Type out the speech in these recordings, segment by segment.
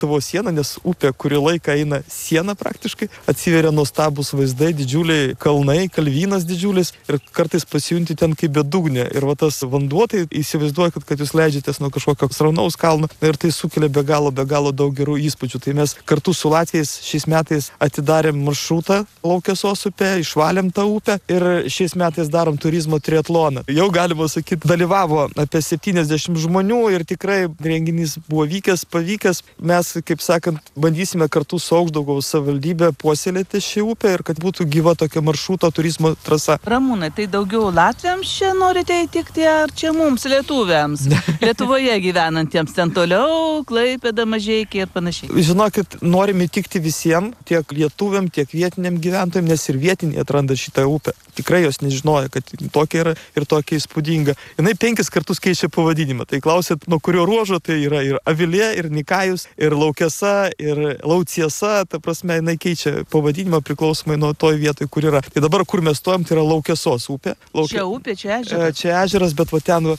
Lietuvos sieną, nes upė kurį laiką eina siena praktiškai, atsiveria nuostabus vaizdai, didžiuliai kalnai, kalvynas didžiulis ir kartais pasijunti ten kaip bedugnė. Ir va tas vanduo, tai įsivaizduoju, kad jūs leidžiatės nuo kažkokio sraunaus kalno ir tai sukelia be galo daug gerų įspūdžių. Tai mes kartu su latviais šiais metais atidarėm maršrutą Laukesos upė, išvalėm tą upę ir šiais metais darom turizmo triatloną. Jau galima sakyti, dalyvavo apie 70 žmonių ir tikrai renginys buvo pavykęs. Mes, kaip sakant, bandysime kartu su Aukšdaugavos savivaldybė puoselėti šį upę ir kad būtų gyva tokia maršruto turizmo trasa. Ramūnai, tai daugiau latviams čia norite įtikti ar čia mums, lietuviams? Lietuvoje gyvenantiems ten toliau, Klaipėda, Mažeikiai ir panašiai. Žinokit, norime įtikti visiems, tiek lietuviam, tiek vietiniam gyventojam, nes ir vietiniai atranda šitą upę. Tikrai jos nežinojo, kad tokia yra ir tokia įspūdinga. Jinai 5 kartus keičia pavadinimą. Tai klausėt, nuo kurio ruožo tai yra ir Avilė, ir Nikajus, ir Laukesa, ir Lauciesa. Ta prasme, jinai keičia pavadinimą priklausomai nuo toj vietoj, kur yra. Tai dabar, kur mes stojam, tai yra Laukesos upė. Čia upė, čia ežeras. Čia ežeras, bet va ten,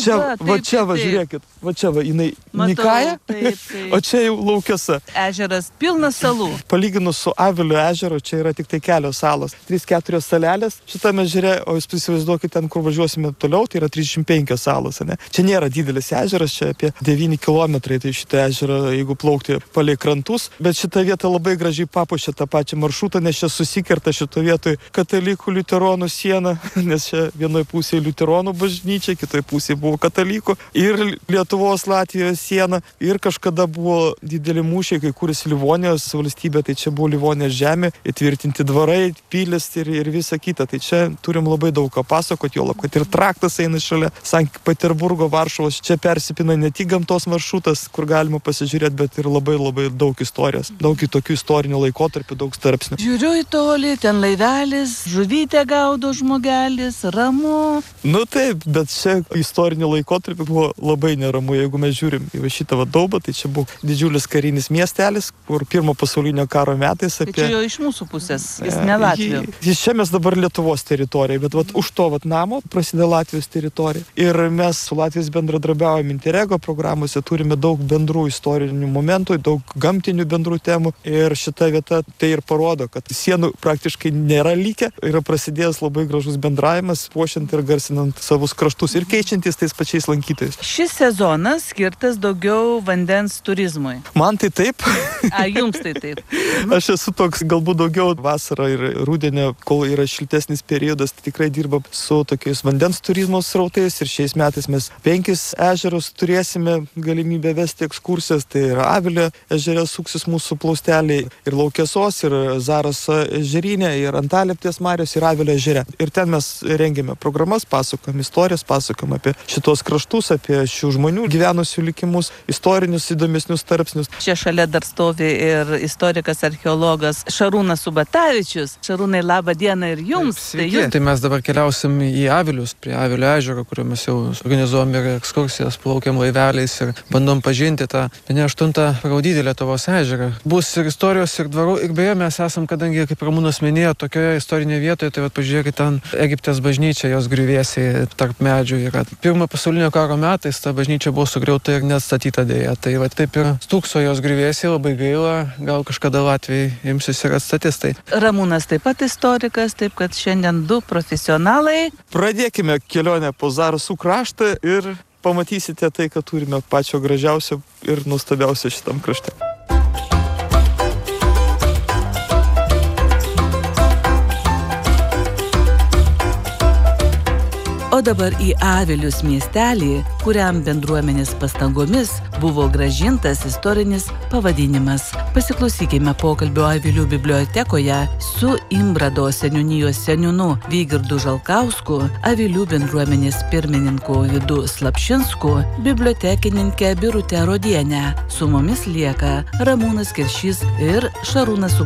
žiūrėkit, va čia, jinai Nikaja, o čia jau Laukesa. Ežeras pilnas salų. Palyginus su Avilio ežeru, čia yra tik tai kelios salos. 3-4 salelės šitame ežere, o jūs įsivaizduokit ten, kur važiuosime toliau, tai yra 35 salos, ne? Čia nėra didelis ežeras, čia apie 9 km, tai šitą ežerą, jeigu plaukti palei krantus, bet šitą vietą labai gražiai papuošia tą pačią maršrutą, nes čia susikerta šito vietoj katalikų liuteronų siena, nes čia vienoje pusėje liuteronų bažnyčia, kitoje pusėje buvo katalikų ir Lietuvos Latvijos siena ir kažkada buvo dideli mūšiai, kai kūrėsi Livonijos valstybė, tai čia buvo Livonijos žemė, įtvirtinti dvarai, pilis ir visa kita. Tai čia turim labai daug ką pasakoti, jo lab, kad ir traktas eina šalia Sankt Peterburgo, Varšuvos. Čia persipina ne tik gamtos maršrutas, kur galima pasižiūrėti, bet ir labai daug istorijos. Daug tokių istorinių laikotarpių, daug tarpsnių. Žiūriu į tolį, ten laivelis, žuvytę gaudo žmogelis, ramu. Nu taip, bet čia istorinių laikotarpių buvo labai neramu. Jeigu mes žiūrim į šitą Daubą, tai čia buvo didžiulis karinis miestelis, kur Pirmo pasaulinio karo metais apie... Tai čia jo iš mūsų pusės, jis ne Latvijos. Čia mes dabar Lietuvos teritorija, bet už to namo prasideda Latvijos teritorija. Ir mes su Latvijos bendradarbiaujame Interrego programuose, turime daug bendrų istorinių momentų, daug gamtinių bendrų temų. Ir šita vieta tai ir parodo, kad sienų praktiškai nėra likę. Yra prasidėjęs labai gražus bendravimas, puošiant ir garsinant savus kraštus ir keičiantis tais pačiais lankytojais. Šis sezonas skirtas daugiau vandens turizmui. Man tai taip. Jums tai taip. Aš esu toks galbūt daugiau vasarą ir rudenį, kol yra šiltesnis periodas, tai tikrai dirba su tokiais vandens turizmo srautais ir šiais metais mes 5 ežerus turėsime galimybę vesti ekskursijas. Tai yra Avilio ežere suksis mūsų plausteliai ir Laukesos, ir Zaraso ežerinė, ir Antalieptės marios, ir Avilio ežere. Ir ten mes rengiame programas, pasakojam istorijas, pasakojam apie šitos kraštus, apie šių žmonių gyvenusių likimus, istorinius įdomesnius tarpsnius. Čia šalia dar stovi ir istorikas, archeologas Šarūnas Subatavičius. Šarūnai, labą dieną ir jums. Tai mes dabar keliausim į Avilius, prie Avilio ežero, kurio mes jau organizuojam ir ekskursijas, plaukiam laiveliais ir bandom pažinti tą 8 pagal dydį Lietuvos ežerą. Bus ir istorijos, ir dvarų, ir beje mes esam, kadangi, kaip Ramūnas minėjo, tokioje istorinėje vietoje, tai pažiūrėkite, ten Egiptės bažnyčia, jos griuvėsiai tarp medžių yra. Pirmo pasaulinio karo metais ta bažnyčia buvo sugriauta ir neatstatyta dėja. Tai taip ir stūkso jos griuvėsiai, labai gaila, gal kažkada Latvijai imsis ir atstatys tai. Ramūnas taip pat istorikas, taip kad šiandien 2 profesionalai. Pradėkime kelionę po Zarasų kraštą ir pamatysite tai, kad turime pačio gražiausio ir nuostabiausio šitam krašte. O dabar į Avilius miestelį, kuriam bendruomenės pastangomis buvo grąžintas istorinis pavadinimas. Pasiklausykime pokalbio Avilių bibliotekoje su Imbrado seniūnijos seniūnu Vygirdu Žalkausku, Avilių bendruomenės pirmininku Vidu Slapšinsku, bibliotekininke Birute Rodiene. Su mumis lieka Ramūnas Keršys ir Šarūnas